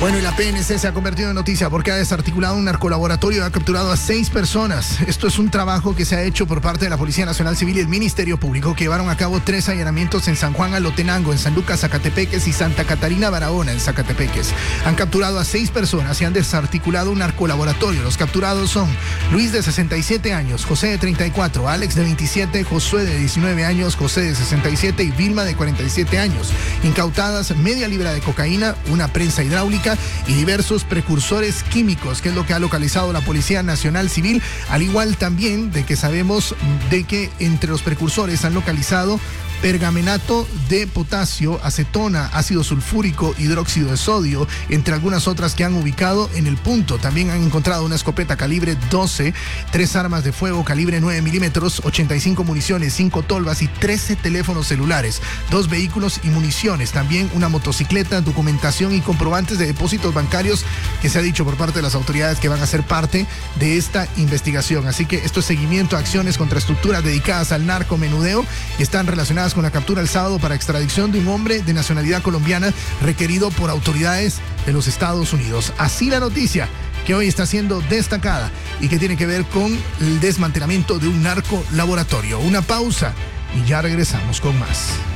Bueno, y la PNC se ha convertido en noticia porque ha desarticulado un narcolaboratorio y ha capturado a 6 personas. Esto es un trabajo que se ha hecho por parte de la Policía Nacional Civil y el Ministerio Público, que llevaron a cabo 3 allanamientos en San Juan Alotenango, en San Lucas, Zacatepeques, y Santa Catarina Barahona, en Zacatepeques. Han capturado a 6 personas y han desarticulado un narcolaboratorio. Los capturados son Luis, de 67 años, José, de 34, Alex, de 27, Josué, de 19 años, José, de 67 y Vilma, de 47 años. Incautadas media libra de cocaína, una prensa hidráulica y diversos precursores químicos, que es lo que ha localizado la Policía Nacional Civil, al igual también de que sabemos de que entre los precursores han localizado pergamenato de potasio, acetona, ácido sulfúrico, hidróxido de sodio, entre algunas otras que han ubicado en el punto. También han encontrado una escopeta calibre 12, 3 armas de fuego calibre 9 milímetros, 85 municiones, 5 tolvas y 13 teléfonos celulares, 2 vehículos y municiones. También una motocicleta, documentación y comprobantes de depósitos bancarios que se ha dicho por parte de las autoridades que van a ser parte de esta investigación. Así que esto es seguimiento a acciones contra estructuras dedicadas al narcomenudeo y están relacionadas con la captura el sábado para extradición de un hombre de nacionalidad colombiana requerido por autoridades de los Estados Unidos. Así la noticia que hoy está siendo destacada y que tiene que ver con el desmantelamiento de un narcolaboratorio. Una pausa y ya regresamos con más.